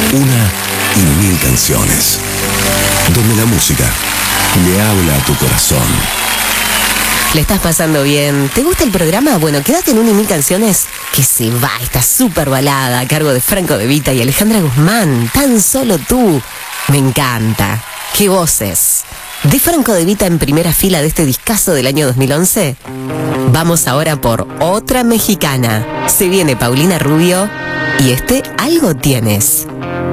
Una y mil canciones. Donde la música le habla a tu corazón. ¿Le estás pasando bien? ¿Te gusta el programa? Bueno, quédate en Una y Mil Canciones, que se va esta súper balada a cargo de Franco De Vita y Alejandra Guzmán. Tan solo tú. Me encanta. ¡Qué voces! De Franco De Vita en primera fila de este discazo del año 2011. Vamos ahora por otra mexicana. Se viene Paulina Rubio y Algo Tienes.